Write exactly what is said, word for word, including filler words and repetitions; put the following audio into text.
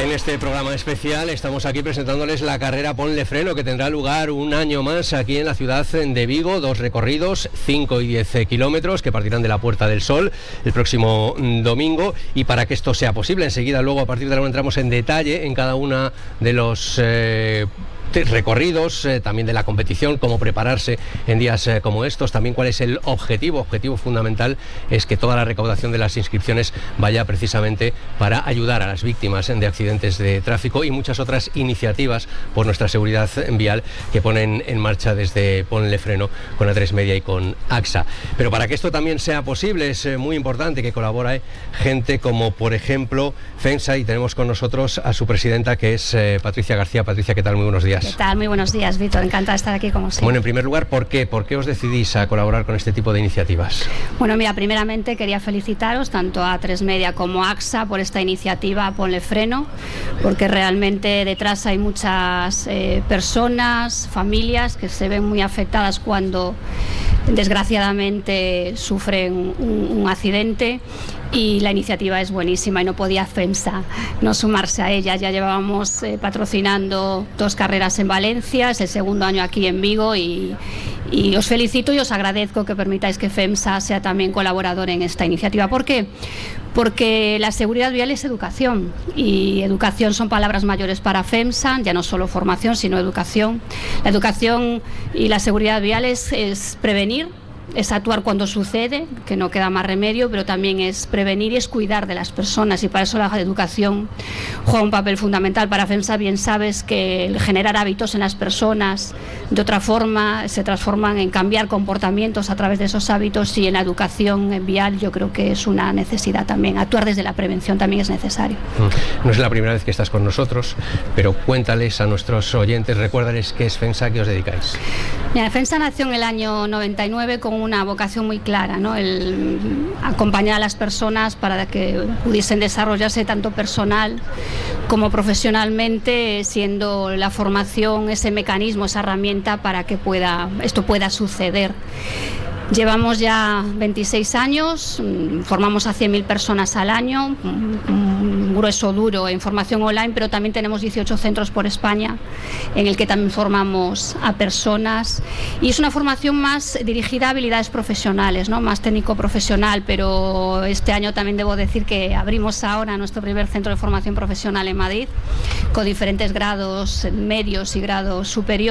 En este programa especial estamos aquí presentándoles la carrera Ponle Freno, que tendrá lugar un año más aquí en la ciudad de Vigo. Dos recorridos, cinco y diez kilómetros, que partirán de la Puerta del Sol el próximo domingo. Y para que esto sea posible, enseguida luego a partir de ahora entramos en detalle en cada una de los eh, recorridos, eh, también de la competición, cómo prepararse en días eh, como estos, también cuál es el objetivo. Objetivo fundamental es que toda la recaudación de las inscripciones vaya precisamente para ayudar a las víctimas de accidentes de tráfico y muchas otras iniciativas por nuestra seguridad vial que ponen en marcha desde Ponle Freno con A tres Media y con AXA. Pero para que esto también sea posible es eh, muy importante que colabore gente como por ejemplo FEMSA, y tenemos con nosotros a su presidenta, que es eh, Patricia García. Patricia, ¿qué tal? Muy buenos días. ¿Qué tal? Muy buenos días, Víctor. Encantada de estar aquí como siempre. Bueno, en primer lugar, ¿por qué? ¿Por qué os decidís a colaborar con este tipo de iniciativas? Bueno, mira, primeramente quería felicitaros tanto a A tres Media como a AXA por esta iniciativa Ponle Freno, porque realmente detrás hay muchas eh, personas, familias que se ven muy afectadas cuando desgraciadamente sufren un, un accidente. Y la iniciativa es buenísima y no podía FEMSA no sumarse a ella. Ya llevábamos eh, patrocinando dos carreras en Valencia, es el segundo año aquí en Vigo y, y os felicito y os agradezco que permitáis que FEMSA sea también colaborador en esta iniciativa. ¿Por qué? Porque la seguridad vial es educación y educación son palabras mayores para FEMSA, ya no solo formación sino educación. La educación y la seguridad vial es, es prevenir, es actuar cuando sucede, que no queda más remedio, pero también es prevenir y es cuidar de las personas, y para eso la educación juega un papel fundamental. Para FEMSA bien sabes que el generar hábitos en las personas de otra forma se transforman en cambiar comportamientos a través de esos hábitos, y en la educación vial yo creo que es una necesidad también. Actuar desde la prevención también es necesario. No es la primera vez que estás con nosotros, pero cuéntales a nuestros oyentes, recuérdales qué es FEMSA, qué os dedicáis. Mira, FEMSA nació en el año noventa y nueve con una vocación muy clara, ¿no? El acompañar a las personas para que pudiesen desarrollarse tanto personal como profesionalmente, siendo la formación ese mecanismo, esa herramienta para que pueda, esto pueda suceder. Llevamos ya veintiséis años, formamos a cien mil personas al año, un grueso duro en formación online, pero también tenemos dieciocho centros por España en el que también formamos a personas, y es una formación más dirigida a habilidades profesionales, ¿no? Más técnico-profesional, pero este año también debo decir que abrimos ahora nuestro primer centro de formación profesional en Madrid con diferentes grados medios y grados superiores.